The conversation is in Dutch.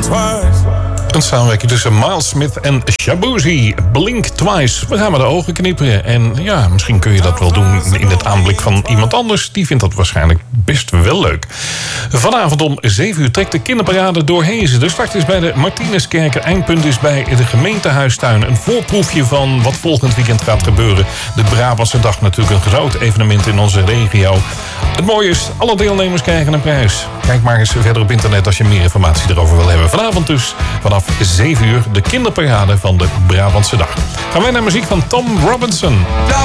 twice. Een samenwerking tussen Miles Smith en Shaboozey. Blink Twice. We gaan met de ogen knipperen. En ja, misschien kun je dat wel doen in het aanblik van iemand anders. Die vindt dat waarschijnlijk best wel leuk. Vanavond om 7 uur trekt de kinderparade door Hezen. De start is bij de Martinuskerk. Eindpunt is bij de gemeentehuistuin. Een voorproefje van wat volgend weekend gaat gebeuren. De Brabantse Dag, natuurlijk een groot evenement in onze regio. Het mooie is, alle deelnemers krijgen een prijs. Kijk maar eens verder op internet als je meer informatie erover wil hebben. Vanavond dus, vanaf 7 uur, de kinderparade van de Brabantse Dag. Gaan wij naar muziek van Tom Robinson.